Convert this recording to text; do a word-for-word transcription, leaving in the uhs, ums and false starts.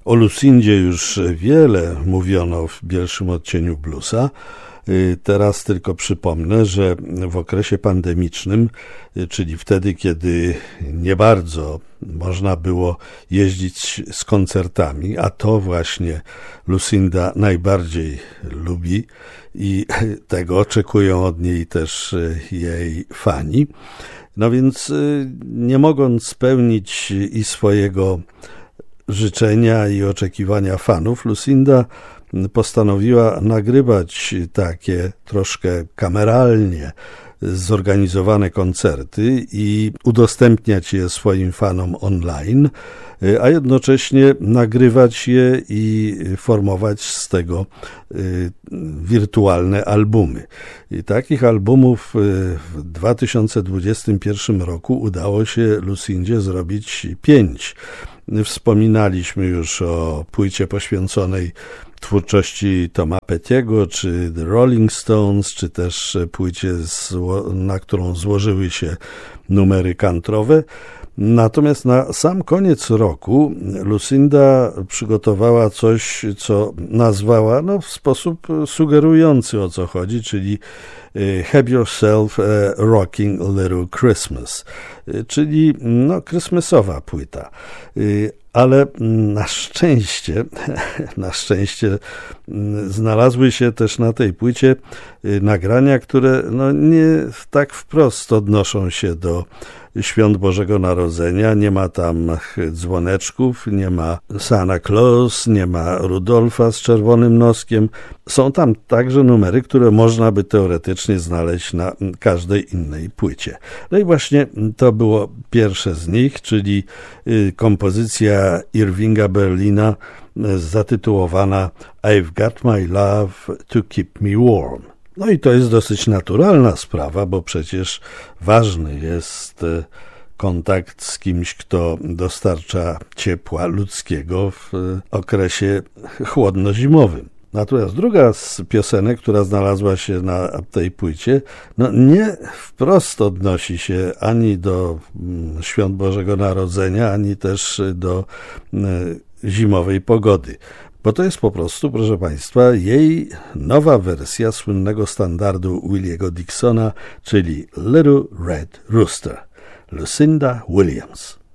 O Lucindzie już wiele mówiono w pierwszym odcieniu bluesa. Teraz tylko przypomnę, że w okresie pandemicznym, czyli wtedy, kiedy nie bardzo można było jeździć z koncertami, a to właśnie Lucinda najbardziej lubi i tego oczekują od niej też jej fani. No więc nie mogąc spełnić i swojego życzenia i oczekiwania fanów, Lucinda postanowiła nagrywać takie troszkę kameralnie zorganizowane koncerty i udostępniać je swoim fanom online, a jednocześnie nagrywać je i formować z tego wirtualne albumy. I takich albumów w dwa tysiące dwudziestym pierwszym roku udało się Lucindzie zrobić pięć. Wspominaliśmy już o płycie poświęconej twórczości Toma Pettiego, czy The Rolling Stones, czy też płycie, na którą złożyły się numery country'owe. Natomiast na sam koniec roku Lucinda przygotowała coś, co nazwała no, w sposób sugerujący, o co chodzi, czyli Have Yourself a Rocking Little Christmas, czyli no, Christmasowa płyta. Ale na szczęście, na szczęście znalazły się też na tej płycie nagrania, które no nie tak wprost odnoszą się do Świąt Bożego Narodzenia. Nie ma tam dzwoneczków, nie ma Santa Claus, nie ma Rudolfa z czerwonym noskiem. Są tam także numery, które można by teoretycznie znaleźć na każdej innej płycie. No i właśnie to było pierwsze z nich, czyli kompozycja Irvinga Berlina zatytułowana I've Got My Love to Keep Me Warm. No i to jest dosyć naturalna sprawa, bo przecież ważny jest kontakt z kimś, kto dostarcza ciepła ludzkiego w okresie chłodno-zimowym. Natomiast druga z piosenek, która znalazła się na tej płycie, no nie wprost odnosi się ani do Świąt Bożego Narodzenia, ani też do zimowej pogody. Bo to jest po prostu, proszę Państwa, jej nowa wersja słynnego standardu Williego Dixona, czyli Little Red Rooster, Lucinda Williams.